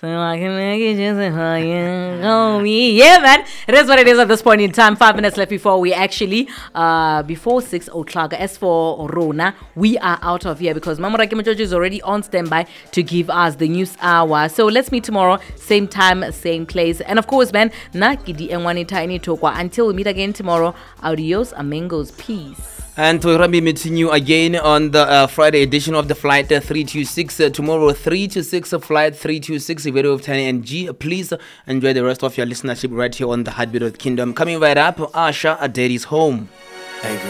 So I can make it just for you. Oh, me. Yeah, man. It is what it is at this point in time. 5 minutes left before we actually, before 6 o'clock. As for Rona, we are out of here because Mamorake Majojo is already on standby to give us the news hour. So let's meet tomorrow, same time, same place. And of course, man, Nakidi and Wanita Tokwa. Until we meet again tomorrow, adios, amigos, peace. And we'll be meeting you again on the Friday edition of the Flight 326. Tomorrow, 3 to 6, Flight 326, video of Tani and G. Please enjoy the rest of your listenership right here on the Heartbeat of the Kingdom. Coming right up, Asha, A Daddy's Home. Hey, girl.